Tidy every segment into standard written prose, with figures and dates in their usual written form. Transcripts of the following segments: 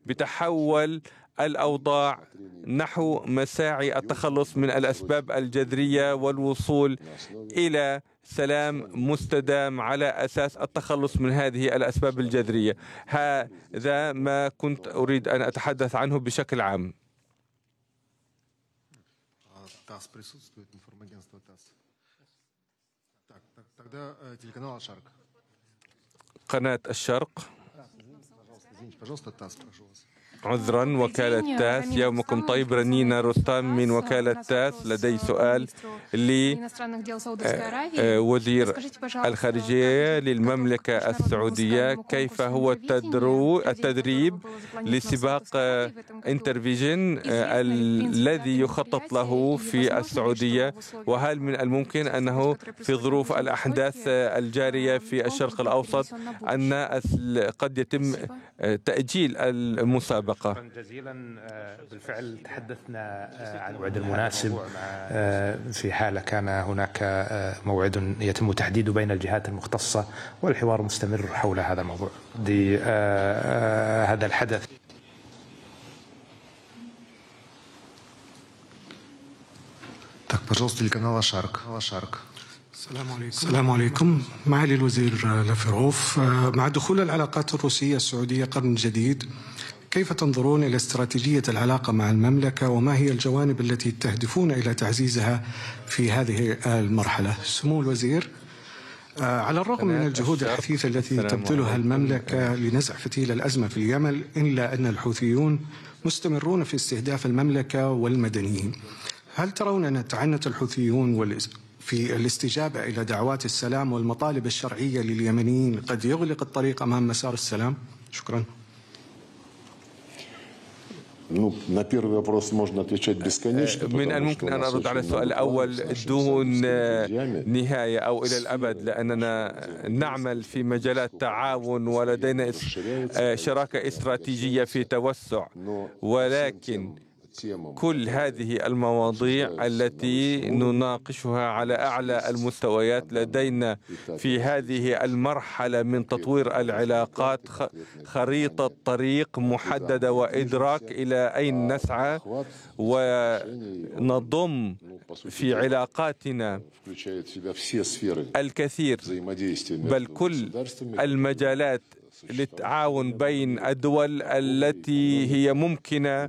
بتحول الأوضاع نحو مساعي التخلص من الأسباب الجذرية والوصول إلى سلام مستدام على أساس التخلص من هذه الأسباب الجذرية. هذا ما كنت أريد أن أتحدث عنه بشكل عام. قناة الشرق. عذرا، وكالة تاس. يومكم طيب. رنينا رستام من وكالة تاس. لدي سؤال لوزير الخارجية للمملكة السعودية. كيف هو التدريب لسباق انترفيجن الذي يخطط له في السعودية؟ وهل من الممكن أنه في ظروف الأحداث الجارية في الشرق الأوسط أن قد يتم تأجيل المسابقة؟ شكرا جزيلا. بالفعل تحدثنا عن الموعد المناسب في حال كان هناك موعد يتم تحديده بين الجهات المختصة، والحوار مستمر حول هذا الموضوع. هذا الحدث السلام عليكم. معالي الوزير لافروف، مع دخول العلاقات الروسية السعودية قرن جديد، كيف تنظرون إلى استراتيجية العلاقة مع المملكة، وما هي الجوانب التي تهدفون إلى تعزيزها في هذه المرحلة؟ سمو الوزير، على الرغم من الجهود الحثيثة التي تبذلها المملكة لنزع فتيل الأزمة في اليمن، إلا أن الحوثيون مستمرون في استهداف المملكة والمدنيين. هل ترون أن تعنت الحوثيون في الاستجابة إلى دعوات السلام والمطالب الشرعية لليمنيين قد يغلق الطريق أمام مسار السلام؟ شكرا. من الممكن أن أرد على السؤال الأول دون نهاية أو إلى الأبد، لأننا نعمل في مجالات تعاون ولدينا شراكة استراتيجية في توسع، ولكن كل هذه المواضيع التي نناقشها على أعلى المستويات لدينا في هذه المرحلة من تطوير العلاقات خريطة طريق محددة وإدراك إلى أين نسعى، ونضم في علاقاتنا الكثير بل كل المجالات للتعاون بين الدول التي هي ممكنة،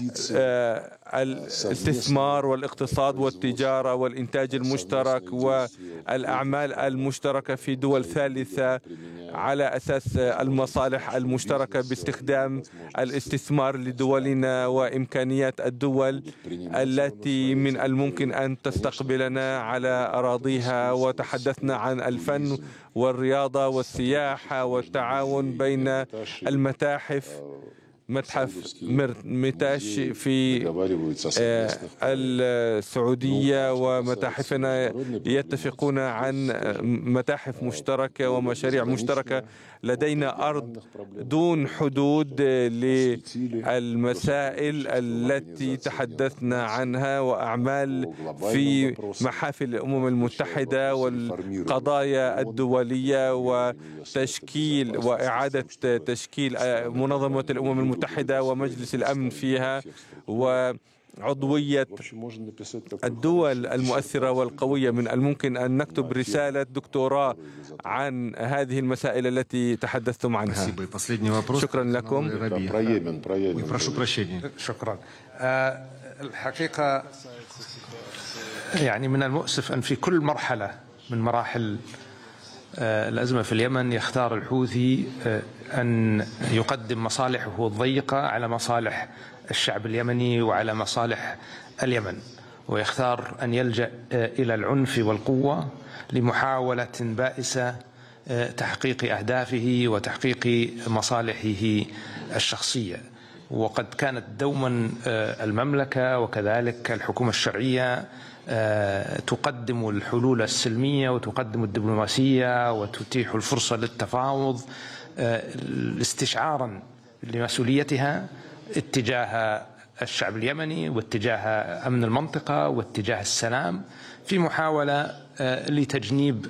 الاستثمار والاقتصاد والتجارة والإنتاج المشترك والأعمال المشتركة في دول ثالثة على أساس المصالح المشتركة باستخدام الاستثمار لدولنا وإمكانيات الدول التي من الممكن أن تستقبلنا على أراضيها. وتحدثنا عن الفن والرياضة والسياحة والتعاون بين المتاحف، متحف مرتاش في السعودية ومتاحفنا يتفقون عن متاحف مشتركة ومشاريع مشتركة. لدينا أرض دون حدود للمسائل التي تحدثنا عنها وأعمال في محافل الأمم المتحدة والقضايا الدولية وتشكيل وإعادة تشكيل منظمة الأمم المتحدة ومجلس الأمن فيها وعضوية الدول المؤثرة والقوية. من الممكن أن نكتب رسالة دكتوراه عن هذه المسائل التي تحدثتم عنها. شكرا لكم. شكرا. الحقيقة يعني من المؤسف أن في كل مرحلة من مراحل الأزمة في اليمن يختار الحوثي أن يقدم مصالحه الضيقة على مصالح الشعب اليمني وعلى مصالح اليمن، ويختار أن يلجأ إلى العنف والقوة لمحاولة بائسة تحقيق أهدافه وتحقيق مصالحه الشخصية. وقد كانت دوما المملكة وكذلك الحكومة الشرعية تقدم الحلول السلمية وتقدم الدبلوماسية وتتيح الفرصة للتفاوض استشعارا لمسؤوليتها اتجاه الشعب اليمني واتجاه أمن المنطقة واتجاه السلام، في محاولة لتجنيب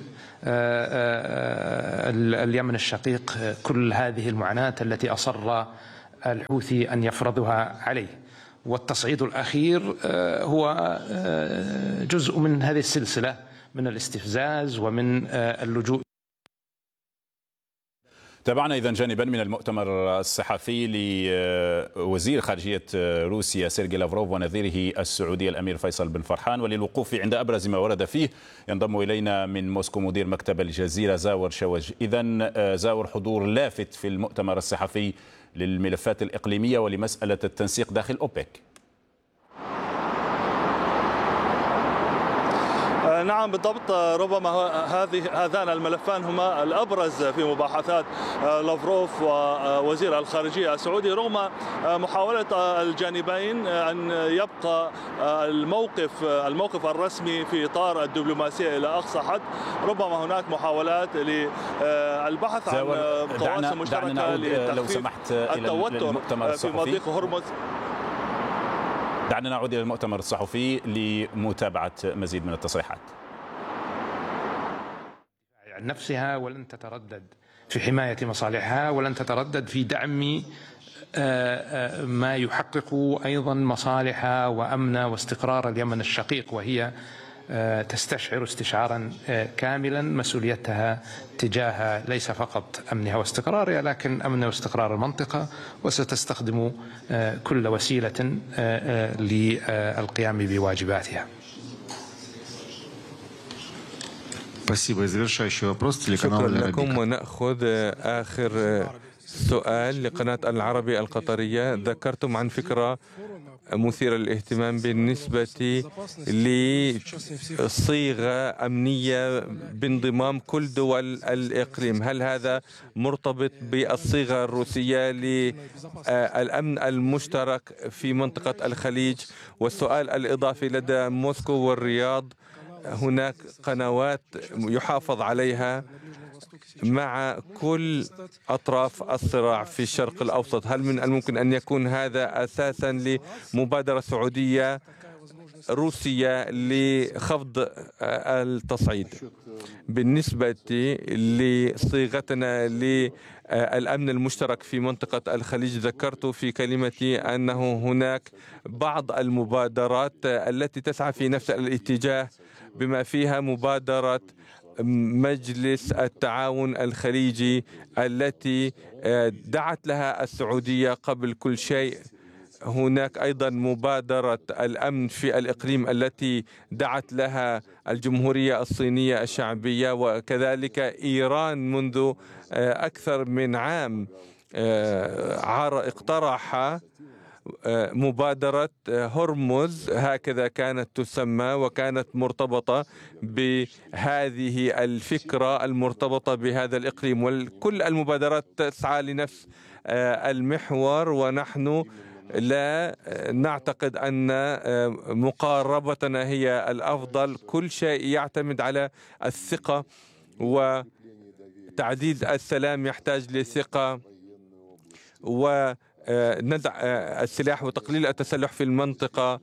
اليمن الشقيق كل هذه المعاناة التي أصر الحوثي أن يفرضها عليه. والتصعيد الأخير هو جزء من هذه السلسلة من الاستفزاز ومن اللجوء. تابعنا إذن جانبا من المؤتمر الصحفي لوزير خارجية روسيا سيرجي لافروف ونظيره السعودي الأمير فيصل بن فرحان. وللوقوف عند أبرز ما ورد فيه ينضم إلينا من موسكو مدير مكتب الجزيرة زاور شوج. إذن زاور، حضور لافت في المؤتمر الصحفي للملفات الإقليمية ولمسألة التنسيق داخل أوبك. نعم بالضبط، ربما هذان الملفان هما الأبرز في مباحثات لافروف ووزير الخارجية السعودي، رغم محاولة الجانبين أن يبقى الموقف الرسمي في إطار الدبلوماسية إلى أقصى حد. ربما هناك محاولات للبحث عن قواسم مشتركة لتخفيف التوتر في مضيق هرمز. دعنا نعود إلى المؤتمر الصحفي لمتابعة مزيد من التصريحات. عن نفسها ولن تتردد في حماية مصالحها، ولن تتردد في دعم ما يحقق أيضا مصالح وأمن واستقرار اليمن الشقيق، وهي تستشعر استشعارا كاملا مسؤوليتها تجاه ليس فقط أمنها واستقرارها لكن أمن واستقرار المنطقة، وستستخدم كل وسيلة للقيام بواجباتها. شكرا لكم. ونأخذ آخر سؤال لقناة العربي القطرية. ذكرتم عن فكرة مثيرة للاهتمام بالنسبة لصيغة أمنية بانضمام كل دول الإقليم. هل هذا مرتبط بالصيغة الروسية للأمن المشترك في منطقة الخليج؟ والسؤال الإضافي، لدى موسكو والرياض هناك قنوات يحافظ عليها مع كل أطراف الصراع في الشرق الأوسط. هل من الممكن أن يكون هذا أساسا لمبادرة سعودية روسية لخفض التصعيد؟ بالنسبة لصيغتنا للأمن المشترك في منطقة الخليج، ذكرت في كلمتي أنه هناك بعض المبادرات التي تسعى في نفس الاتجاه، بما فيها مبادرة مجلس التعاون الخليجي التي دعت لها السعودية قبل كل شيء. هناك أيضا مبادرة الأمن في الإقليم التي دعت لها الجمهورية الصينية الشعبية، وكذلك إيران منذ أكثر من عام اقترح مبادرة هرمز، هكذا كانت تسمى، وكانت مرتبطة بهذه الفكرة المرتبطة بهذا الإقليم. وكل المبادرات تسعى لنفس المحور، ونحن لا نعتقد أن مقاربتنا هي الأفضل. كل شيء يعتمد على الثقة، وتعزيز السلام يحتاج لثقة، ونزع السلاح وتقليل التسلح في المنطقة،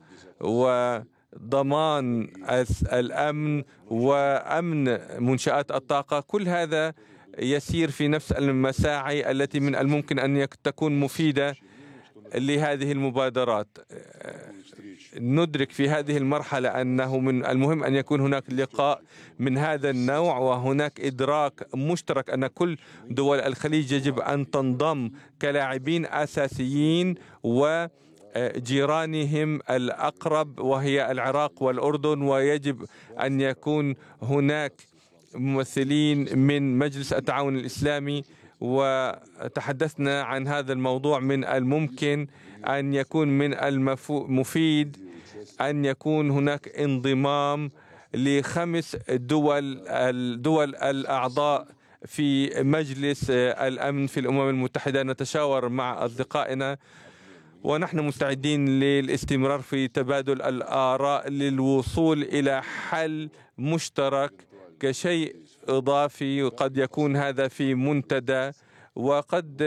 وضمان الأمن وأمن منشآت الطاقة. كل هذا يسير في نفس المساعي التي من الممكن أن تكون مفيدة لهذه المبادرات. ندرك في هذه المرحلة أنه من المهم أن يكون هناك لقاء من هذا النوع، وهناك إدراك مشترك أن كل دول الخليج يجب أن تنضم كلاعبين أساسيين، وجيرانهم الأقرب وهي العراق والأردن، ويجب أن يكون هناك ممثلين من مجلس التعاون الإسلامي. وتحدثنا عن هذا الموضوع، من الممكن أن يكون من المفيد أن يكون هناك انضمام ل5 الدول الأعضاء في مجلس الأمن في الأمم المتحدة. نتشاور مع أصدقائنا، ونحن مستعدين للاستمرار في تبادل الآراء للوصول إلى حل مشترك كشيء إضافي. قد يكون هذا في منتدى، وقد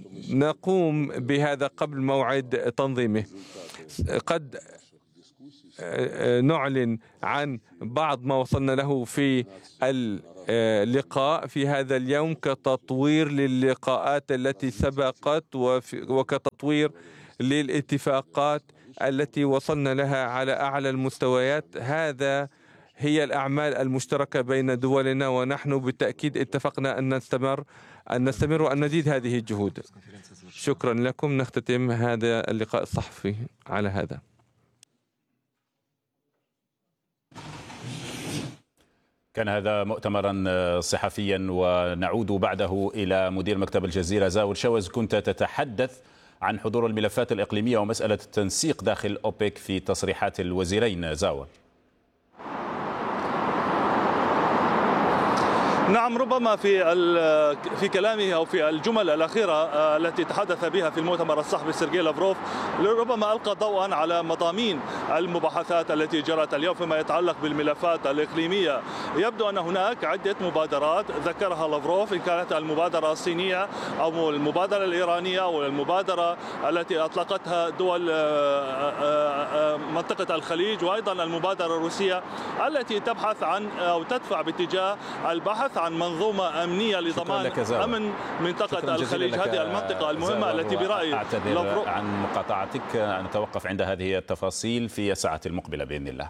نقوم بهذا قبل موعد تنظيمه. قد نعلن عن بعض ما وصلنا له في اللقاء في هذا اليوم كتطوير للقاءات التي سبقت وكتطوير للاتفاقات التي وصلنا لها على أعلى المستويات. هذا هي الأعمال المشتركة بين دولنا، ونحن بالتأكيد اتفقنا أن نستمر وأن نزيد هذه الجهود. شكرا لكم. نختتم هذا اللقاء الصحفي على هذا. كان هذا مؤتمرا صحفيا، ونعود بعده إلى مدير مكتب الجزيرة زاور شوز. كنت تتحدث عن حضور الملفات الإقليمية ومسألة التنسيق داخل أوبك في تصريحات الوزيرين. زاور. نعم، ربما في كلامه أو في الجمل الأخيرة التي تحدث بها في المؤتمر الصحفي سيرجي لافروف ربما ألقى ضوءا على مضامين المباحثات التي جرت اليوم فيما يتعلق بالملفات الإقليمية. يبدو أن هناك عدة مبادرات ذكرها لافروف، إن كانت المبادرة الصينية أو المبادرة الإيرانية أو المبادرة التي أطلقتها دول منطقة الخليج، وأيضا المبادرة الروسية التي تبحث عن أو تدفع باتجاه البحث عن منظومة أمنية لضمان أمن منطقة الخليج، هذه المنطقة المهمة التي برأيي أعتذر عن مقاطعتك. نتوقف عند هذه التفاصيل في الساعة المقبلة بإذن الله.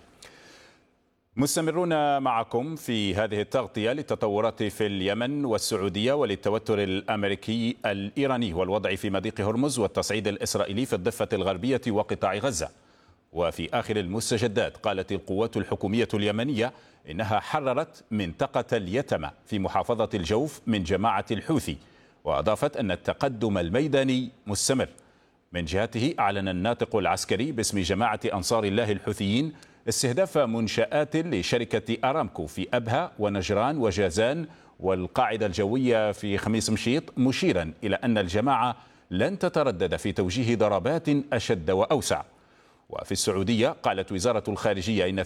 مستمرون معكم في هذه التغطية للتطورات في اليمن والسعودية وللتوتر الأمريكي الإيراني والوضع في مضيق هرمز والتصعيد الإسرائيلي في الضفة الغربية وقطاع غزة. وفي آخر المستجدات قالت القوات الحكومية اليمنية إنها حررت منطقة اليتمة في محافظة الجوف من جماعة الحوثي، وأضافت أن التقدم الميداني مستمر. من جهته أعلن الناطق العسكري باسم جماعة أنصار الله الحوثيين استهداف منشآت لشركة أرامكو في أبها ونجران وجازان والقاعدة الجوية في خميس مشيط، مشيرا إلى أن الجماعة لن تتردد في توجيه ضربات أشد وأوسع. وفي السعودية قالت وزارة الخارجية إن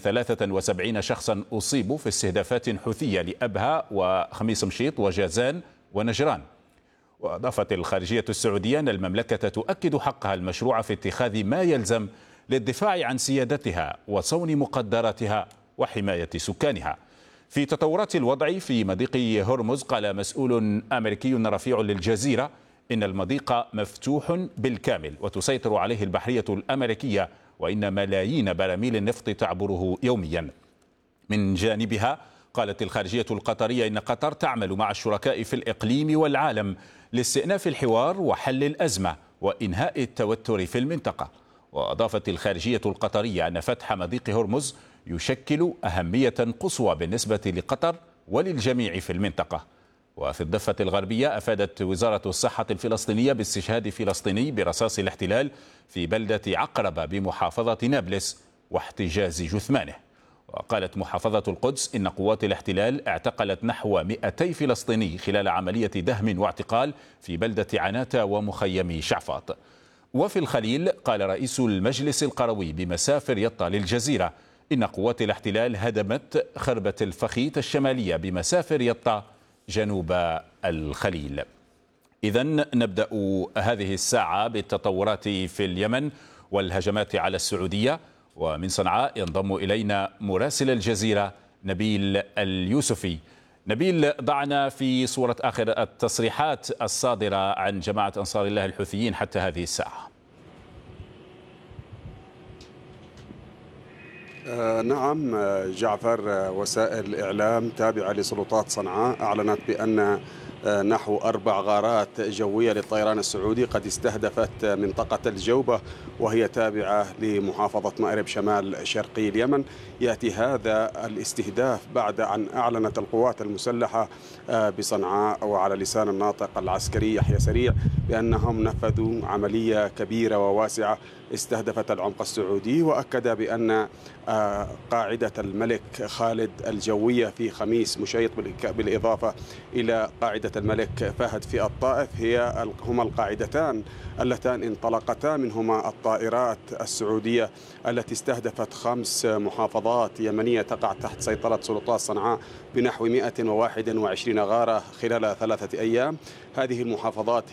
73 شخصا أصيبوا في استهدافات حوثية لأبها وخميس مشيط وجازان ونجران. وأضافت الخارجية السعودية أن المملكة تؤكد حقها المشروع في اتخاذ ما يلزم للدفاع عن سيادتها وصون مقدراتها وحماية سكانها. في تطورات الوضع في مضيق هرمز قال مسؤول أمريكي رفيع للجزيرة إن المضيق مفتوح بالكامل وتسيطر عليه البحرية الأمريكية، وإن ملايين براميل النفط تعبره يوميا. من جانبها قالت الخارجية القطرية إن قطر تعمل مع الشركاء في الإقليم والعالم لاستئناف الحوار وحل الأزمة وإنهاء التوتر في المنطقة. وأضافت الخارجية القطرية أن فتح مضيق هرمز يشكل أهمية قصوى بالنسبة لقطر وللجميع في المنطقة. وفي الضفة الغربية أفادت وزارة الصحة الفلسطينية باستشهاد فلسطيني برصاص الاحتلال في بلدة عقربة بمحافظة نابلس واحتجاز جثمانه. وقالت محافظة القدس إن قوات الاحتلال اعتقلت نحو 200 فلسطيني خلال عملية دهم واعتقال في بلدة عناتة ومخيم شعفاط. وفي الخليل قال رئيس المجلس القروي بمسافر يطا للجزيرة إن قوات الاحتلال هدمت خربة الفخيت الشمالية بمسافر يطا جنوب الخليل. إذن نبدأ هذه الساعة بالتطورات في اليمن والهجمات على السعودية، ومن صنعاء ينضم إلينا مراسل الجزيرة نبيل اليوسفي. نبيل، ضعنا في صورة آخر التصريحات الصادرة عن جماعة أنصار الله الحوثيين حتى هذه الساعة. نعم جعفر، وسائل الإعلام تابعة لسلطات صنعاء أعلنت بأن نحو 4 غارات جوية للطيران السعودي قد استهدفت منطقة الجوبة، وهي تابعة لمحافظة مأرب شمال شرقي اليمن. يأتي هذا الاستهداف بعد أن أعلنت القوات المسلحة بصنعاء وعلى لسان الناطق العسكري يحيى سريع بأنهم نفذوا عملية كبيرة وواسعة استهدفت العمق السعودي، وأكد بأن قاعدة الملك خالد الجوية في خميس مشيط بالإضافة إلى قاعدة الملك فهد في الطائف هما القاعدتان اللتان انطلقتا منهما الطائرات السعودية التي استهدفت 5 محافظات يمنية تقع تحت سيطرة سلطات صنعاء بنحو 121 غارة خلال 3 أيام. هذه المحافظات هي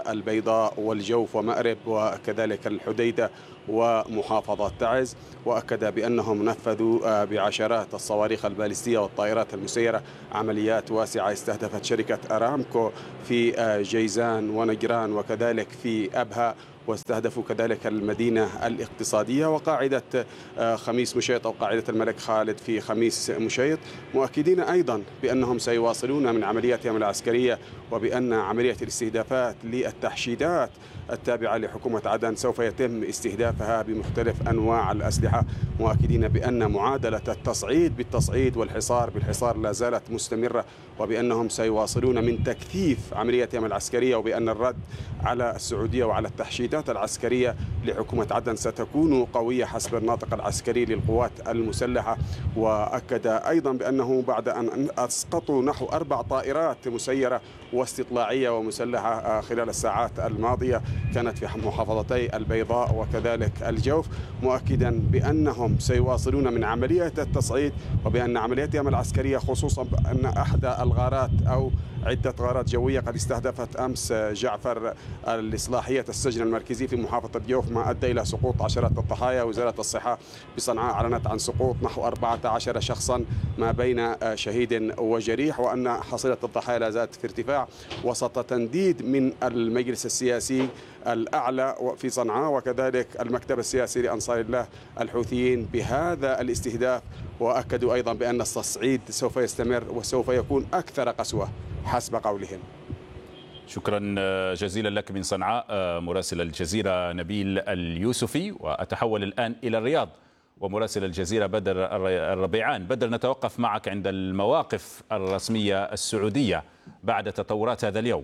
البيضاء والجوف ومأرب وكذلك الحديدة ومحافظة تعز. وأكد بأنهم نفذوا بعشرات الصواريخ البالستية والطائرات المسيرة عمليات واسعة استهدفت شركة أرامكو في جيزان ونجران وكذلك في أبها، واستهدفوا كذلك المدينة الاقتصادية وقاعدة خميس مشيط أو قاعدة الملك خالد في خميس مشيط، مؤكدين أيضا بأنهم سيواصلون من عملياتهم العسكرية وبأن عملية الاستهدافات للتحشيدات التابعة لحكومة عدن سوف يتم استهدافها بمختلف أنواع الأسلحة، مؤكدين بأن معادلة التصعيد بالتصعيد والحصار بالحصار لا زالت مستمرة، وبأنهم سيواصلون من تكثيف عملياتهم العسكرية، وبأن الرد على السعودية وعلى التحشيدات العسكرية لحكومة عدن ستكون قوية حسب الناطق العسكري للقوات المسلحة. وأكد أيضا بأنه بعد أن أسقطوا نحو 4 طائرات مسيرة واستطلاعية ومسلحة خلال الساعات الماضية كانت في محافظتي البيضاء وكذلك الجوف، مؤكدا بأنهم سيواصلون من عملية التصعيد وبأن عملياتهم العسكرية خصوصا أن أحد الغارات أو عدة غارات جوية قد استهدفت أمس جعفر الإصلاحية السجن المركزي في محافظة الجوف ما أدى إلى سقوط عشرات الضحايا. وزارة الصحة بصنعاء أعلنت عن سقوط نحو 14 شخصا ما بين شهيد وجريح، وأن حصيلة الضحايا لا زالت في ارتفاع وسط تنديد من المجلس السياسي الأعلى في صنعاء وكذلك المكتب السياسي لأنصار الله الحوثيين بهذا الاستهداف. وأكدوا أيضا بأن التصعيد سوف يستمر وسوف يكون أكثر قسوة حسب قولهم. شكرا جزيلا لك من صنعاء مراسل الجزيرة نبيل اليوسفي. وأتحول الآن إلى الرياض ومراسل الجزيرة بدر الربيعان. بدر، نتوقف معك عند المواقف الرسمية السعودية بعد تطورات هذا اليوم.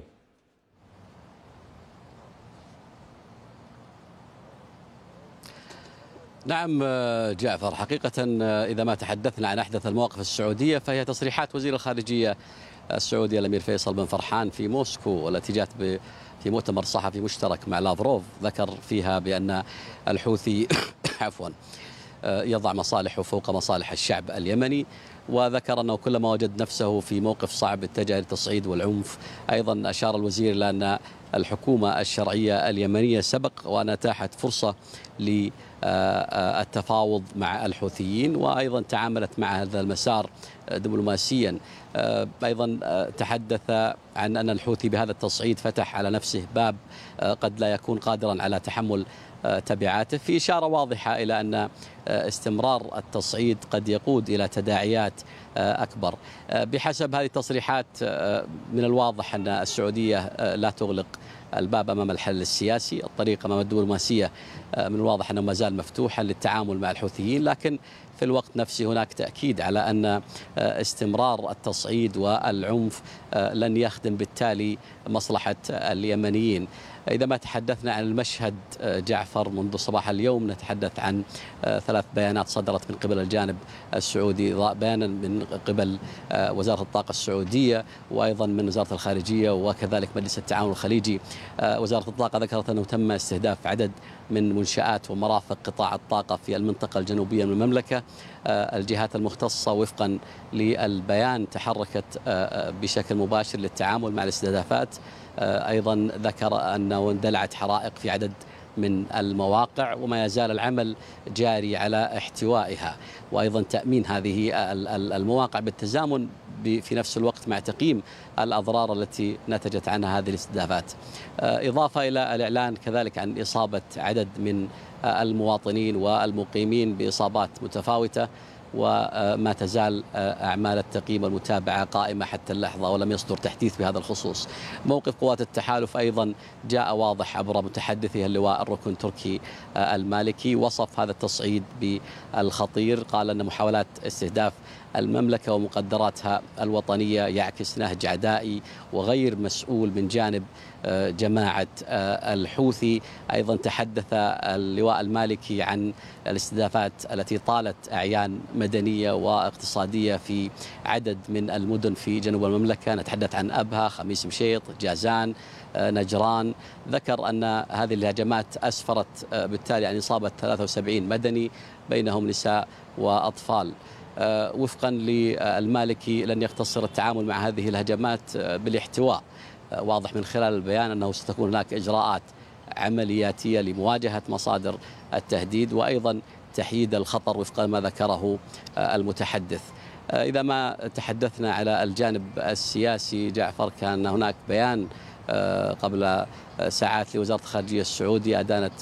نعم جعفر، حقيقة إذا ما تحدثنا عن أحدث المواقف السعودية فهي تصريحات وزير الخارجية السعودي الأمير فيصل بن فرحان في موسكو، والتي جاءت في مؤتمر صحفي مشترك مع لافروف، ذكر فيها بأن الحوثي عفوا يضع مصالحه فوق مصالح الشعب اليمني، وذكر أنه كلما وجد نفسه في موقف صعب اتجه للتصعيد والعنف. أيضا أشار الوزير إلى أن الحكومة الشرعية اليمنية سبق وأن أتاحت فرصة للتفاوض مع الحوثيين، وأيضا تعاملت مع هذا المسار دبلوماسيا. أيضا تحدث عن أن الحوثي بهذا التصعيد فتح على نفسه باب قد لا يكون قادرا على تحمل تبعاته، في إشارة واضحة إلى أن استمرار التصعيد قد يقود إلى تداعيات أكبر. بحسب هذه التصريحات من الواضح أن السعودية لا تغلق الباب أمام الحل السياسي، الطريق أمام الدبلوماسية من الواضح أنه ما زال مفتوحا للتعامل مع الحوثيين، لكن في الوقت نفسه هناك تأكيد على أن استمرار التصعيد والعنف لن يخدم بالتالي مصلحة اليمنيين. إذا ما تحدثنا عن المشهد جعفر منذ صباح اليوم، نتحدث عن 3 بيانات صدرت من قبل الجانب السعودي، بيانا من قبل وزارة الطاقة السعودية وأيضا من وزارة الخارجية وكذلك مجلس التعاون الخليجي. وزارة الطاقة ذكرت أنه تم استهداف عدد من منشآت ومرافق قطاع الطاقة في المنطقة الجنوبية من المملكة. الجهات المختصة وفقا للبيان تحركت بشكل مباشر للتعامل مع الاستهدافات. أيضا ذكر أنه اندلعت حرائق في عدد من المواقع، وما يزال العمل جاري على احتوائها وأيضا تأمين هذه المواقع بالتزامن في نفس الوقت مع تقييم الأضرار التي نتجت عنها هذه الاستهدافات. إضافة إلى الإعلان كذلك عن إصابة عدد من المواطنين والمقيمين بإصابات متفاوتة، وما تزال أعمال التقييم والمتابعة قائمة حتى اللحظة ولم يصدر تحديث بهذا الخصوص. موقف قوات التحالف أيضا جاء واضح عبر متحدثه اللواء الركن تركي المالكي، وصف هذا التصعيد بالخطير، قال أن محاولات استهداف المملكة ومقدراتها الوطنية يعكس نهج عدائي وغير مسؤول من جانب جماعة الحوثي. أيضا تحدث اللواء المالكي عن الاستهدافات التي طالت أعيان مدنية واقتصادية في عدد من المدن في جنوب المملكة، نتحدث عن أبها، خميس مشيط، جازان، نجران. ذكر أن هذه الهجمات أسفرت بالتالي عن إصابة 73 مدني بينهم نساء وأطفال. وفقا للمالكي لن يقتصر التعامل مع هذه الهجمات بالاحتواء، واضح من خلال البيان أنه ستكون هناك إجراءات عملياتية لمواجهة مصادر التهديد وأيضا تحييد الخطر وفق ما ذكره المتحدث. إذا ما تحدثنا على الجانب السياسي جعفر، كان هناك بيان قبل ساعات لوزارة الخارجية السعودية أدانت